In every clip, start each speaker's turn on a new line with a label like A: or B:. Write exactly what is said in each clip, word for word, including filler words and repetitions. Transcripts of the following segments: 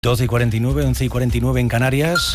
A: doce y cuarenta y nueve, once y cuarenta y nueve en Canarias.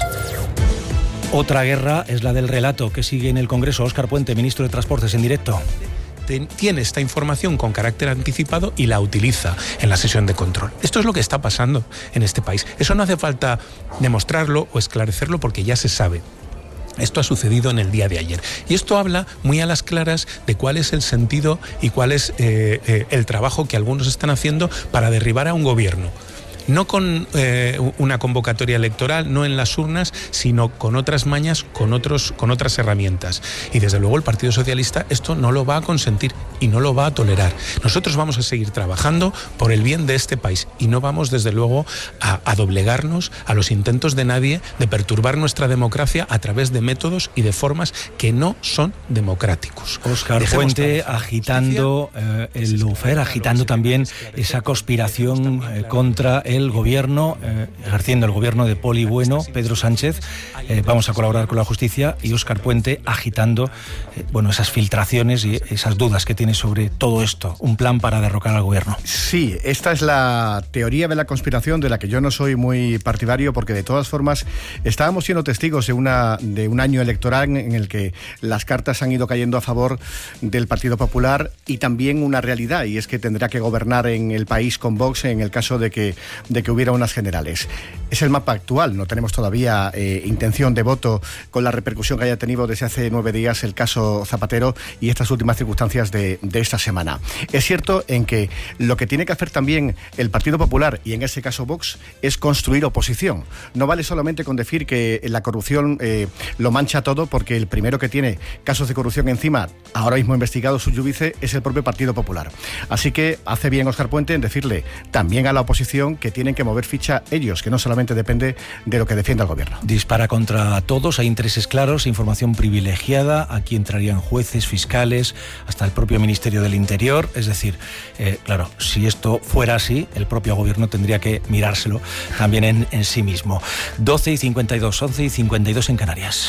A: Otra guerra es la del relato que sigue en el Congreso. Óscar Puente, ministro de Transportes, en directo.
B: Tiene esta información con carácter anticipado y la utiliza en la sesión de control. Esto es lo que está pasando en este país. Eso no hace falta demostrarlo o esclarecerlo porque ya se sabe. Esto ha sucedido en el día de ayer. Y esto habla muy a las claras de cuál es el sentido y cuál es eh, eh, el trabajo que algunos están haciendo para derribar a un gobierno. No con eh, una convocatoria electoral, no en las urnas, sino con otras mañas, con, otros, con otras herramientas. Y desde luego el Partido Socialista esto no lo va a consentir y no lo va a tolerar. Nosotros vamos a seguir trabajando por el bien de este país y no vamos desde luego a, a doblegarnos a los intentos de nadie de perturbar nuestra democracia a través de métodos y de formas que no son democráticos.
A: Óscar Puente agitando eh, el lawfare, agitando también esa conspiración eh, contra el el gobierno, eh, ejerciendo el gobierno de Poli Bueno, Pedro Sánchez. Eh, vamos a colaborar con la justicia, y Óscar Puente agitando eh, bueno, esas filtraciones y esas dudas que tiene sobre todo esto, un plan para derrocar al gobierno.
C: Sí, esta es la teoría de la conspiración de la que yo no soy muy partidario, porque de todas formas estábamos siendo testigos de, una, de un año electoral en el que las cartas han ido cayendo a favor del Partido Popular, y también una realidad, y es que tendrá que gobernar en el país con Vox en el caso de que de que hubiera unas generales. Es el mapa actual, no tenemos todavía eh, intención de voto con la repercusión que haya tenido desde hace nueve días el caso Zapatero y estas últimas circunstancias de, de esta semana. Es cierto en que lo que tiene que hacer también el Partido Popular, y en ese caso Vox, es construir oposición. No vale solamente con decir que la corrupción eh, lo mancha todo, porque el primero que tiene casos de corrupción encima, ahora mismo investigado su judice, es el propio Partido Popular. Así que hace bien Óscar Puente en decirle también a la oposición que tienen que mover ficha ellos, que no solamente depende de lo que defienda el gobierno.
A: Dispara contra todos, hay intereses claros, información privilegiada, aquí entrarían jueces, fiscales, hasta el propio Ministerio del Interior. Es decir, eh, claro, si esto fuera así, el propio gobierno tendría que mirárselo también en, en sí mismo. doce y cincuenta y dos, once y cincuenta y dos en Canarias.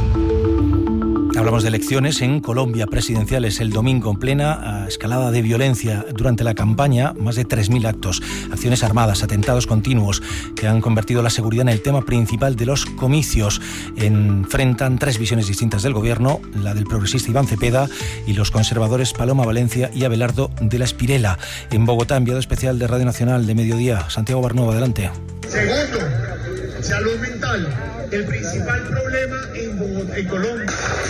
A: Hablamos de elecciones en Colombia presidenciales el domingo, en plena escalada de violencia durante la campaña, más de tres mil actos, acciones armadas, atentados continuos que han convertido la seguridad en el tema principal de los comicios. Enfrentan tres visiones distintas del gobierno, la del progresista Iván Cepeda y los conservadores Paloma Valencia y Abelardo de la Espirela. En Bogotá, enviado especial de Radio Nacional de Mediodía, Santiago Barnuevo, adelante.
D: Segundo, salud mental, el principal problema en Bogotá, en Colombia.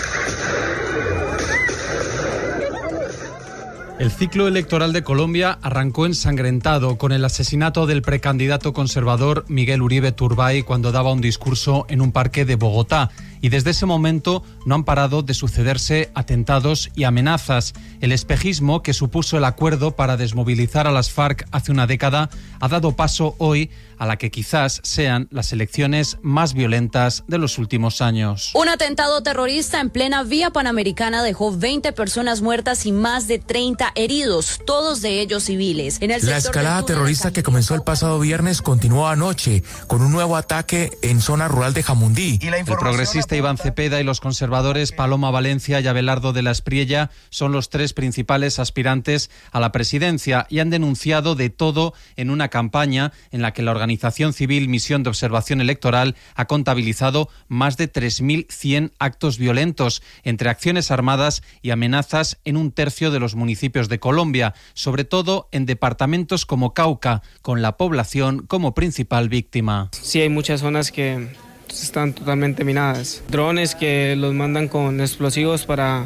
E: El ciclo electoral de Colombia arrancó ensangrentado con el asesinato del precandidato conservador Miguel Uribe Turbay cuando daba un discurso en un parque de Bogotá. Y desde ese momento no han parado de sucederse atentados y amenazas. El espejismo que supuso el acuerdo para desmovilizar a las FARC hace una década ha dado paso hoy a la que quizás sean las elecciones más violentas de los últimos años.
F: Un atentado terrorista en plena vía panamericana dejó veinte personas muertas y más de treinta heridos, todos de ellos civiles. En el
G: la escalada terrorista que comenzó el pasado viernes continuó anoche con un nuevo ataque en zona rural de Jamundí.
E: Y la el progresista Iván Cepeda y los conservadores Paloma Valencia y Abelardo de la Espriella son los tres principales aspirantes a la presidencia y han denunciado de todo en una campaña en la que la organización civil Misión de Observación Electoral ha contabilizado más de tres mil cien actos violentos entre acciones armadas y amenazas en un tercio de los municipios de Colombia, sobre todo en departamentos como Cauca, con la población como principal víctima.
H: Sí, hay muchas zonas que están totalmente minadas. Drones que los mandan con explosivos para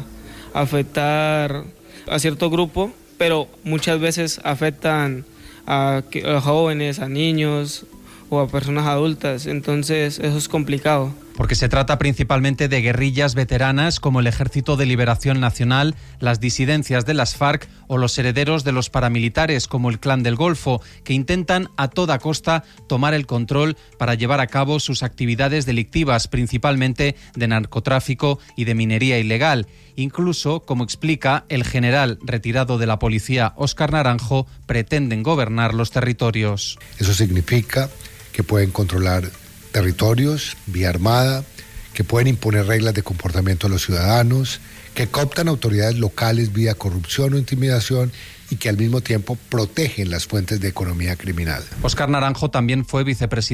H: afectar a cierto grupo, pero muchas veces afectan a, a jóvenes, a niños o a personas adultas, entonces eso es complicado.
E: Porque se trata principalmente de guerrillas veteranas como el Ejército de Liberación Nacional, las disidencias de las FARC o los herederos de los paramilitares como el Clan del Golfo, que intentan a toda costa tomar el control para llevar a cabo sus actividades delictivas, principalmente de narcotráfico y de minería ilegal. Incluso, como explica el general retirado de la policía Óscar Naranjo, pretenden gobernar los territorios.
I: Eso significa que pueden controlar territorios vía armada, que pueden imponer reglas de comportamiento a los ciudadanos, que cooptan autoridades locales vía corrupción o intimidación y que al mismo tiempo protegen las fuentes de economía criminal.
E: Óscar Naranjo también fue vicepresidente